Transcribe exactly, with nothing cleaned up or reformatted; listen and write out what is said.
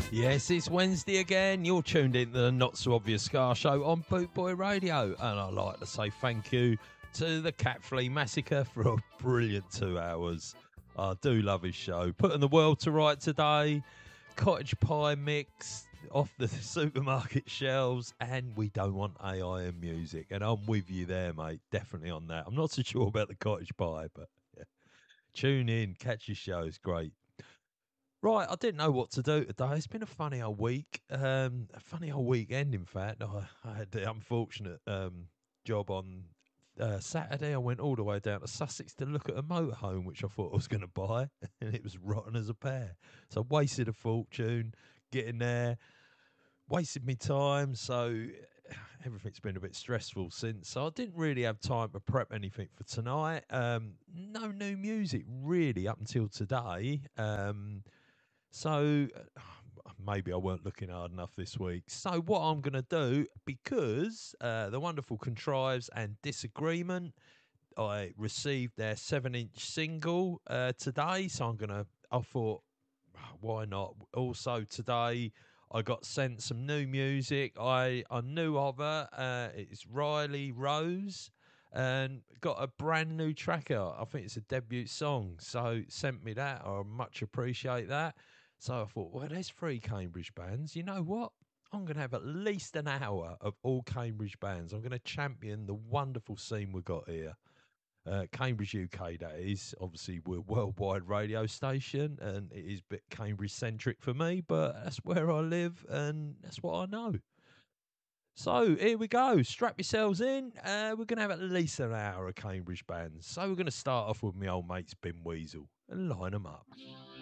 Yes, it's Wednesday again. You're tuned into the Not So Obvious Scar Show on Boot Boy Radio. And I'd like to say thank you to the Cat Flea Massacre for a brilliant two hours. I do love his show. Putting the world to right today. Cottage pie mix off the supermarket shelves. And we don't want A I and music. And I'm with you there, mate. Definitely on that. I'm not so sure about the cottage pie, but yeah. Tune in. Catch your show. It's great. Right, I didn't know what to do today. It's been a funny old week, um, a funny old weekend. In fact, I, I had the unfortunate um, job on uh, Saturday. I went all the way down to Sussex to look at a motorhome, which I thought I was going to buy, and it was rotten as a pear. So I wasted a fortune getting there, wasted my time. So everything's been a bit stressful since. So I didn't really have time to prep anything for tonight. Um, no new music really up until today. Um, so uh, maybe I weren't looking hard enough this week. So what I'm going to do, because uh, the wonderful Contrives and Disagreement, I received their seven-inch single uh, today. So I'm going to, I thought, why not? Also today, I got sent some new music. I, I knew of her. Uh, it's Riley Rose. And got a brand new track out. I think it's a debut song. So sent me that. I much appreciate that. So I thought, well, there's three Cambridge bands. You know what? I'm going to have at least an hour of all Cambridge bands. I'm going to champion the wonderful scene we've got here. Uh, Cambridge, U K, that is. Obviously, we're a worldwide radio station, and it is a bit Cambridge-centric for me, but that's where I live, and that's what I know. So here we go. Strap yourselves in. Uh, we're going to have at least an hour of Cambridge bands. So we're going to start off with my old mates, Bin Weasel, and line them up.